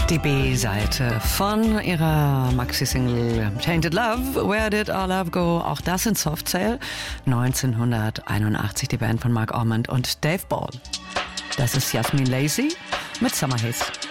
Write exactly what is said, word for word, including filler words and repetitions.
Die B-Seite von ihrer Maxi-Single Tainted Love, Where Did Our Love Go? Auch das in Soft Cell. neunzehnhunderteinundachtzig die Band von Mark Ormond und Dave Ball. Das ist Yasmin Lacey mit Summer Hits.